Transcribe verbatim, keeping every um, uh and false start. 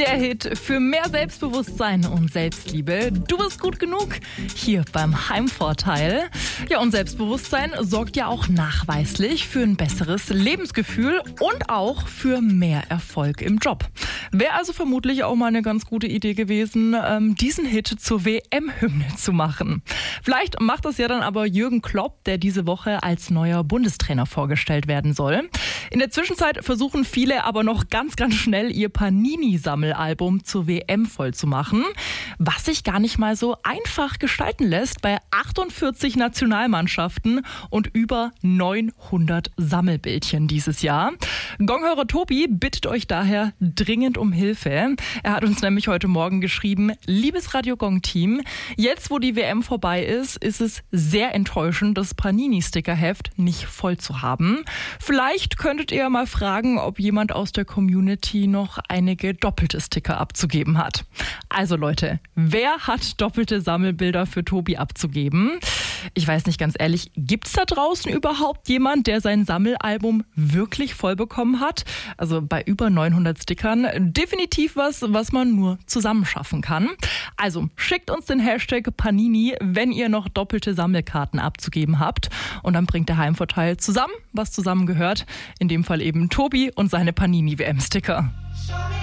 Der Hit für mehr Selbstbewusstsein und Selbstliebe. Du bist gut genug. Hier beim Heimvorteil. Ja, und Selbstbewusstsein sorgt ja auch nachweislich für ein besseres Lebensgefühl und auch für mehr Erfolg im Job. Wäre also vermutlich auch mal eine ganz gute Idee gewesen, ähm, diesen Hit zur W M-Hymne zu machen. Vielleicht macht das ja dann aber Jürgen Klopp, der diese Woche als neuer Bundestrainer vorgestellt werden soll. In der Zwischenzeit versuchen viele aber noch ganz, ganz schnell ihr Panini-Sammelalbum zur W M voll zu machen, was sich gar nicht mal so einfach gestalten lässt bei achtundvierzig Nationalmannschaften und über neunhundert Sammelbildchen dieses Jahr. Gonghörer Tobi bittet euch daher dringend um Hilfe. Er hat uns nämlich heute Morgen geschrieben: Liebes Radio Gong-Team, jetzt wo die W M vorbei ist, ist es sehr enttäuschend, das Panini-Stickerheft nicht voll zu haben. Vielleicht könntet ihr mal fragen, ob jemand aus der Community noch einige doppelte Sticker abzugeben hat. Also Leute, wer hat doppelte Sammelbilder für Tobi abzugeben? Ich weiß nicht, ganz ehrlich, gibt es da draußen überhaupt jemand, der sein Sammelalbum wirklich voll bekommen hat? Also bei über neunhundert Stickern definitiv was, was man nur zusammenschaffen kann. Also schickt uns den Hashtag Panini, wenn ihr noch doppelte Sammelkarten abzugeben habt. Und dann bringt der Heimvorteil zusammen, was zusammengehört. In dem Fall eben Tobi und seine Panini-W M-Sticker.